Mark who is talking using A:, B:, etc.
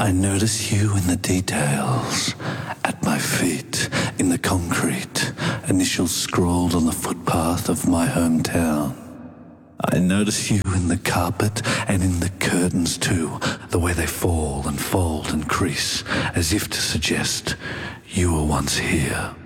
A: I notice you in the details, at my feet, in the concrete, initials scrawled on the footpath of my hometown. I notice you in the carpet and in the curtains too, the way they fall and fold and crease, as if to suggest you were once here.